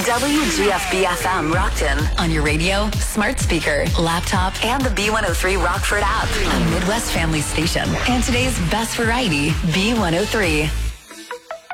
WGFB-FM Rockton. On your radio, smart speaker, laptop, and the B103 Rockford app. A Midwest family station. And today's best variety, B103.